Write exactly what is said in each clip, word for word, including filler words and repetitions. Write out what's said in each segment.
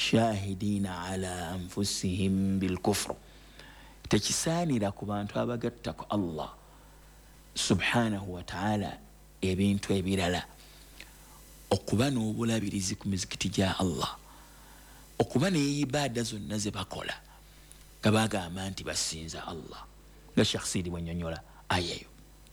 shahidina ala anfusihim bilkufru tekisaanira ku bantu abagatta ku Allah subhanahu wa ta'ala ebintu ebirala okuba n'obulabirizi ku mizikiti gya Allah okuba n'eibada zonna ze bakola nga bagamba nti basinza Allah nga Sheikh Sidi bwennyonnyola ayeyo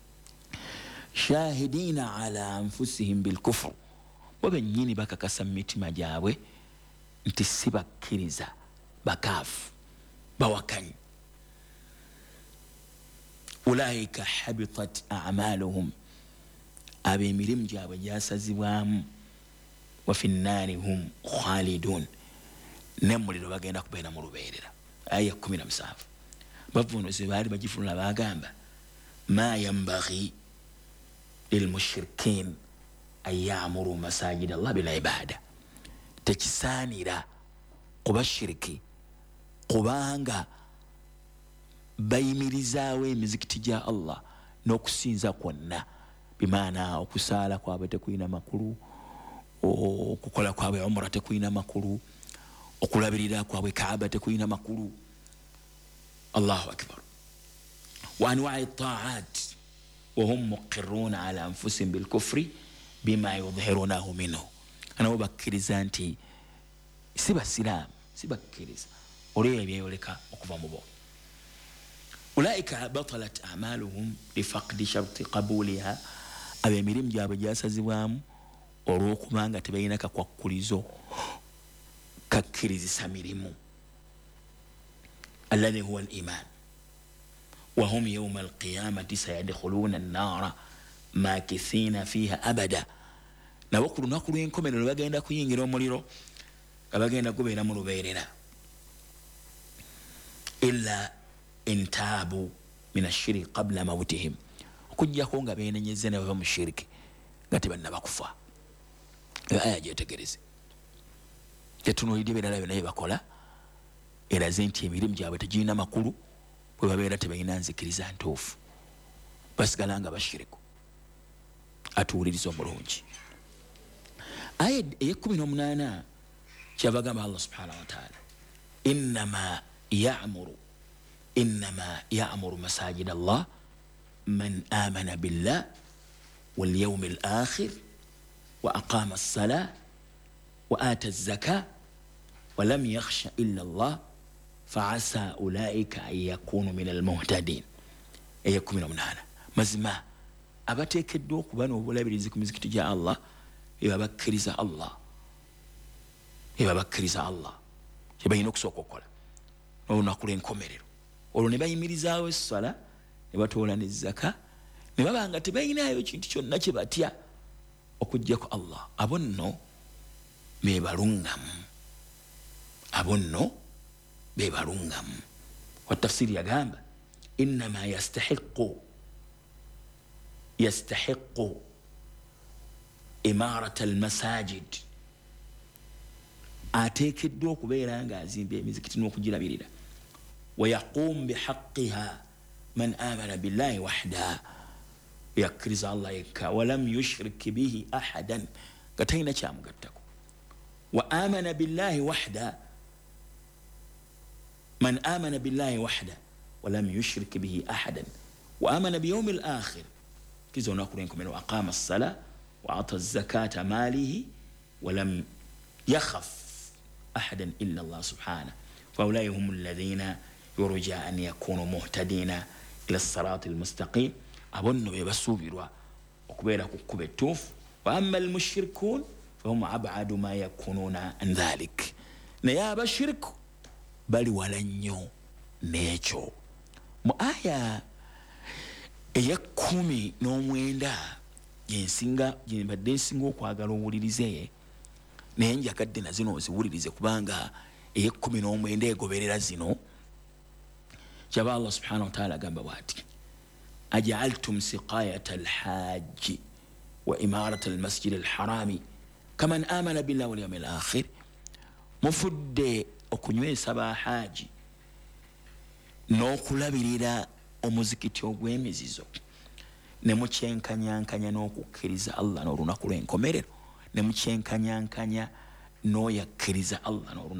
shahidina ala anfusihim bilkufru bo bennyini bakakasa mu mitima gyabwe nti si bakkiriza bakaafu bawakanyi ulaika habitat a'maluhum ab'emirimu gyabwe gyasazibwamu wa fi nnaari hum khalidun n'emuliro bagenda kubeera mu lubeerera aya kumi na musanvu bavunuzi baali bagifunula bagamba ma yambaghi lilmushrikin an ya'muru masajida Allah bil ibada tekisaanira kuba shiriki kubanga bayimirizaawo emizikiti gya Allah n'okusinza kwonna bimaana okusaala kwabwe tekulina makulu okukola kwabwe umra tekulina makulu okulabirira kwabwe Kaaba tekulina makulu Allahu akbar wa anwa'i ta'at wa hum muqirruna ala anfusihim bil kufri bima yudhirunahu minhu anabo bakkiriza nti si basiraamu si bakkiriza olweyo ebyeyoleka okuva mu bo ulaika batalat a'maluhum lifaqdi sharti qabuliha ab'emirimu gyabwe gyasazibwamu olw'okubanga tebalina kakwakkulizo kakkirizisa mirimu alladhi huwa al-iman wa hum yawma al-qiyamati sayadkhuluna an-nara makithina fiha abada nabo ku lunaku lw'enkomerero bagenda kuyingira omuliro nga bagenda gubeera mu lubeerera illa intaabu min ashiriki qabla mawtihim okujjako nga beenenyeze ne bava mu shiriki nga tebannaba kufa aya gyetegereze tetunuulidde ebirala byonna bye bakola eraze nti emirimu gyabwe tegirina makulu bwe babeera tebalina nzikiriza ntuufu basigala nga bashiriku atuwuliriza omulungi aya ey'ekkumi n'omunaana kyava gamba Allah subhanahu wa ta'ala innama ya'muru innama ya'muru masajid Allah man amana billah wal yawmil akhir wa aqama as-salah wa ata az-zakah wa lam yakhsha illa Allah fa'asa ulaika an yakunu min al-muhtadin ey'ekkumi n'omunaana mazima abateekeddwa okuba n'obulabirizi ku mizikiti gya Allah ebabakkiriza Allah ebabakkiriza Allah kyebalina okusooka okukola n'olunaku lw'enkomerero olwo ne bayimirizaawo essala ne batoola n'ezzaka ne baba nga tebalinayo kintu kyonna kye batya okuggyako Allah abo nno be balungamu abo nno be balungamu wa tafsiri yagamba innama yastahiqqu yastahiqqu imarata almasajid ateekeddwa okubeera nga azimba emizikiti n'okugirabirira ويقوم بحقها من آمن بالله وحده يكرز الله يكا ولم يشرك به أحدا قتينا شام قتكو وآمن بالله وحده من آمن بالله وحده ولم يشرك به أحدا وآمن بيوم الآخر كذا نقولينكم إنه أقام الصلاة وأعطى الزكاة ماله ولم يخف أحدا إلا الله سبحانه فأولئك هم الذين يرجى أن يكونوا مهتدين إلى الصراط المستقيم أظن بيبسوبروا وكبيرا كوكوبتوف وأما المشركون فهم أبعد ما يكونون عن ذلك نياب الشرك بل ولنيو نيچو مؤايا eyakumi n'omwenda yensinga gyembadde nsinga okwagala owulirize naye njagadde na zino oziwulirize kubanga ey'ekkumi n'omwenda egoberera zino kyaba Allah subhanahu wa ta'ala agamba bw'ati aja'altum siqayata alhajji wa imarata almasjid alharami kaman amana billahi wal yawmil akhir mufudde okunywesa bahaji n'okulabirira omuzikiti ogw'emizizo ne mukyenkanyankanya n'okukkiriza Allah n'olunaku lw'enkomerero ne mukyenkanyankanya n'oyakkiriza Allah n'olunaku